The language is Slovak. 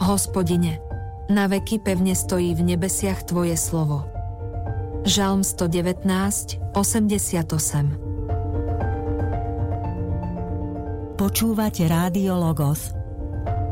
Hospodine, na veky pevne stojí v nebesiach Tvoje slovo. Žalm 119, 88. Počúvate Rádio Logos,